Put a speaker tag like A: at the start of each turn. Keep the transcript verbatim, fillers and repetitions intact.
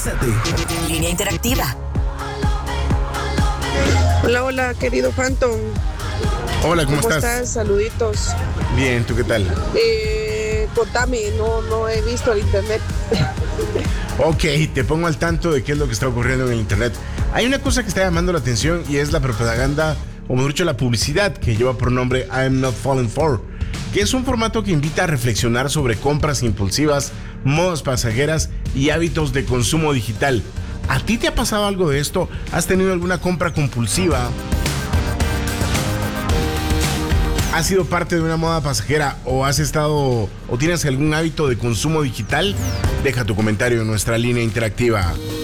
A: Exprésate.
B: Línea interactiva.
C: Hola, hola, querido Phantom.
D: Hola, ¿cómo,
C: ¿Cómo
D: estás?
C: estás? Saluditos.
D: Bien, ¿tú qué tal?
C: Eh, contame, no, no he visto el internet.
D: Ok, te pongo al tanto de qué es lo que está ocurriendo en el internet. Hay una cosa que está llamando la atención y es la propaganda, o mejor dicho, la publicidad que lleva por nombre I'm Not Falling For, que es un formato que invita a reflexionar sobre compras impulsivas, modas pasajeras y hábitos de consumo digital. ¿A ti te ha pasado algo de esto? ¿Has tenido alguna compra compulsiva? ¿Has sido parte de una moda pasajera o has estado o tienes algún hábito de consumo digital? Deja tu comentario en nuestra línea interactiva.